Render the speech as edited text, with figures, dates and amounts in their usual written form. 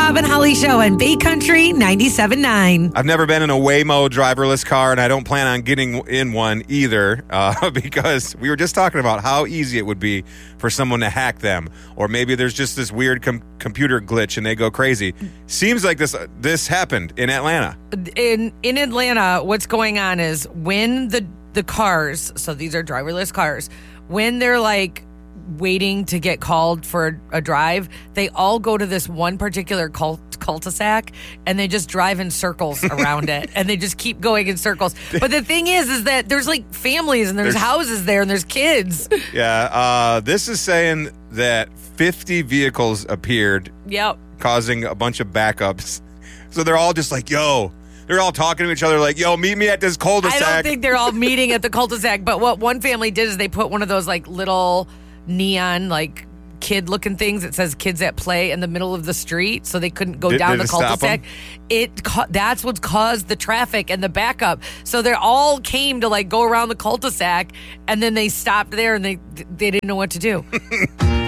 Bob and Holly Show on Bay Country 97.9. I've never been in a Waymo driverless car, and I don't plan on getting in one either because we were just talking about how easy it would be for someone to hack them. Or maybe there's just this weird computer glitch and they go crazy. Seems like this happened in Atlanta. In Atlanta, what's going on is when the cars, so these are driverless cars, when they're like waiting to get called for a drive, they all go to this one particular cul-de-sac and they just drive in circles around it, and they just keep going in circles. But the thing is that there's like families and there's houses there and there's kids. Yeah, this is saying that 50 vehicles appeared, causing a bunch of backups. So they're all just like, yo. They're all talking to each other like, yo, meet me at this cul-de-sac. I don't think they're all meeting at the cul-de-sac, but what one family did is they put one of those like little neon like kid looking things that says kids at play in the middle of the street, so they couldn't go down the cul-de-sac. That's what's caused the traffic and the backup. So they all came to like go around the cul-de-sac, and then they stopped there and they didn't know what to do.